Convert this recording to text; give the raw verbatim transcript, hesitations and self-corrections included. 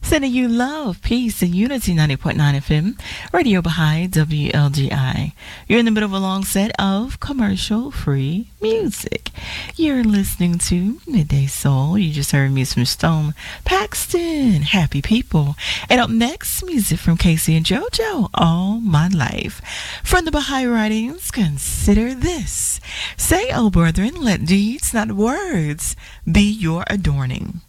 Sending you love, peace, and unity. Ninety point nine F M, Radio Baha'i, W L G I. You're in the middle of a long set of commercial-free music. You're listening to Midday Soul. You just heard music from Stone Paxton, Happy People. And up next, music from Casey and JoJo, All My Life. From the Baha'i writings, consider this. Say, O brethren, let deeds, not words, be your adorning.